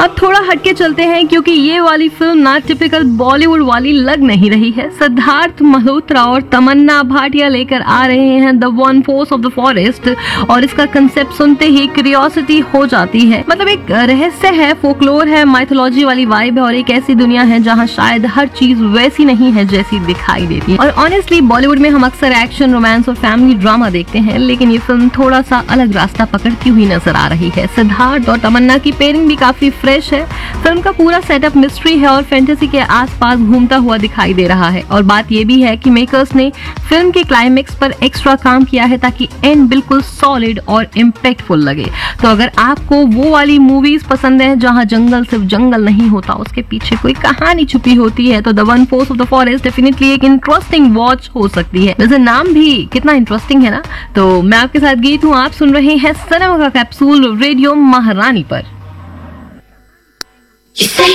अब थोड़ा हटके चलते हैं क्योंकि ये वाली फिल्म ना टिपिकल बॉलीवुड वाली लग नहीं रही है। सिद्धार्थ मल्होत्रा और तमन्ना भाटिया लेकर आ रहे हैं the one force of the forest और इसका कंसेप्ट सुनते ही क्यूरियोसिटी हो जाती है। मतलब एक रहस्य है, फोकलोर है, माइथोलॉजी वाली वाइब है और एक ऐसी दुनिया है जहाँ शायद हर चीज वैसी नहीं है जैसी दिखाई देती है। और ऑनेस्टली बॉलीवुड में हम अक्सर एक्शन, रोमांस और फैमिली ड्रामा देखते हैं, लेकिन ये फिल्म थोड़ा सा अलग रास्ता पकड़ती हुई नजर आ रही है। सिद्धार्थ और तमन्ना की पेयरिंग भी काफी फ्रेश है। फिल्म का पूरा सेटअप मिस्ट्री है और फैंटेसी के आसपास घूमता हुआ दिखाई दे रहा है। और बात ये भी है कि मेकर्स ने फिल्म के क्लाइमेक्स पर एक्स्ट्रा काम किया है ताकि एंड बिल्कुल सॉलिड और इम्पैक्टफुल लगे। तो अगर आपको वो वाली मूवीज पसंद है जहां जंगल सिर्फ जंगल नहीं होता, उसके पीछे कोई कहानी छुपी होती है, तो the one force of the forest definitely एक इंटरेस्टिंग वॉच हो सकती है। वैसे नाम भी कितना इंटरेस्टिंग है ना। तो मैं आपके साथ गीत हूँ, आप सुन रहे हैं सिनेमा का कैप्सूल रेडियो महारानी पर।